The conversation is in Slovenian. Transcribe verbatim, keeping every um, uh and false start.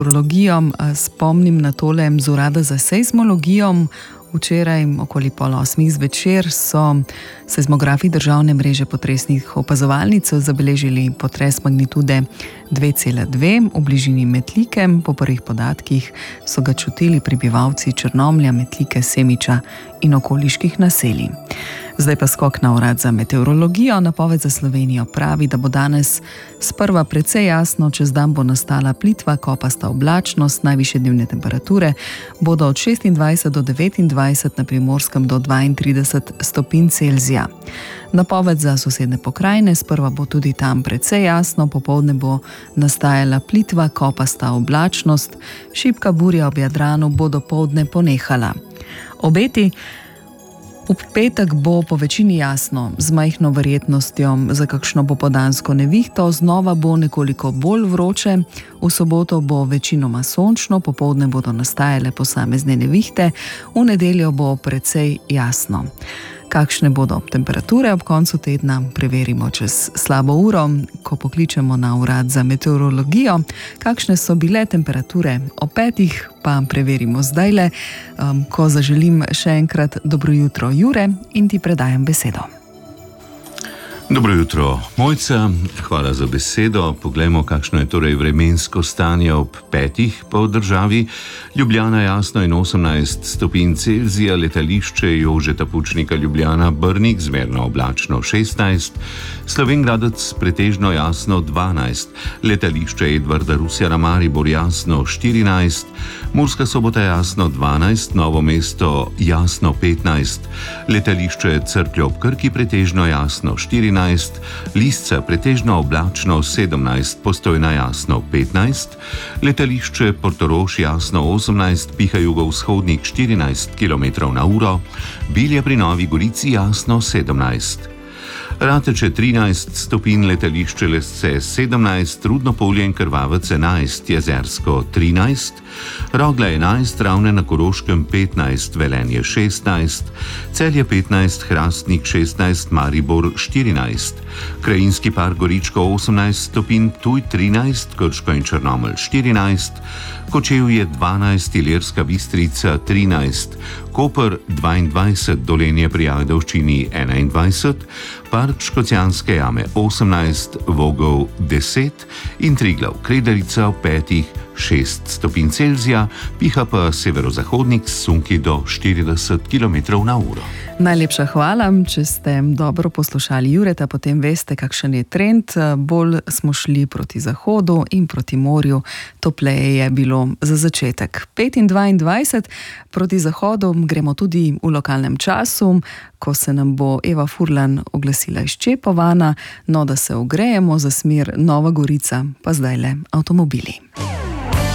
meteorologijo. Spomnim na tole z urada za seizmologijo. Včeraj okoli pol osmih zvečer so seizmografi državne mreže potresnih opazovalnic zabeležili potres magnitude dve cela dve v bližini Metlike. Po prvih podatkih so ga čutili prebivalci Črnomlja, Metlike, Semiča in okoliških naselij. Zdaj pa skok na urad za meteorologijo. Napoved za Slovenijo pravi, da bo danes sprva precej jasno, čez dan bo nastala plitva, kopasta oblačnost, najvišje dnevne temperature bodo od šestindvajset do devetindvajset, na Primorskem do dvaintrideset stopinj Celzija. Napoved za sosednje pokrajine, sprva bo tudi tam precej jasno, popoldne bo nastajala plitva, kopasta oblačnost, šibka burja ob Jadranu bo dopoldne ponehala. Obeti: v petek bo po večini jasno, z majhno verjetnostjo za kakšno popoldansko nevihto, znova bo nekoliko bolj vroče, v soboto bo večinoma sončno, popoldne bodo nastajale posamezne nevihte, v nedeljo bo precej jasno. Kakšne bodo temperature ob koncu tedna, preverimo čez slabo uro, ko pokličemo na urad za meteorologijo. Kakšne so bile temperature ob petih, pa preverimo zdajle, um, ko zaželim še enkrat dobro jutro, Jure, in ti predajam besedo. Dobro jutro, Mojca, hvala za besedo. Poglejmo, kakšno je torej vremensko stanje ob petih po državi. Ljubljana jasno in osemnajst stopinj Celzija, letališče Jožeta Pučnika Ljubljana, Brnik zmerno oblačno šestnajst, Slovenj Gradec pretežno jasno dvanajst, letališče Edvarda Rusjana Maribor jasno štirinajst, Murska Sobota jasno dvanajst, Novo mesto jasno petnajst, letališče Cerklje ob Krki pretežno jasno štirinajst, Lisca pretežno oblačno sedemnajst, Postojna jasno petnajst, letališče Portorož jasno osemnajst, piha jugovzhodnik štirinajst kilometrov na uro, Bilje pri Novi Gorici jasno sedemnajst. Rateče trinajst stopinj, letališče Lesce sedemnajst, Rudno Polje in Krvavec enajst, Jezersko trinajst, Rogla enajst, Ravne na Koroškem petnajst, Velenje šestnajst, Celje petnajst, Hrastnik šestnajst, Maribor štirinajst, Krajinski park Goričko osemnajst stopinj, Ptuj trinajst, Krško in Črnomelj štirinajst, Kočevje dvanajst, Ilirska Bistrica trinajst, Koper dvaindvajset, Dolenje pri Ajdovščini enaindvajset, Park Škocjanske jame osemnajst, Vogel deset in Triglav Kredarica v petih šest stopinj Celzija, piha pa severozahodnik s sunki do štirideset kilometrov na uro. Najlepša hvala, če ste dobro poslušali Jureta, potem veste, kakšen je trend. Bolj smo šli proti zahodu in proti morju, topleje je bilo za začetek. pet in dvaindvajset proti zahodu gremo tudi v lokalnem času, ko se nam bo Eva Furlan oglasila iz Čepovana. No, da se ogrejemo za smer Nova Gorica, pa zdajle avtomobili.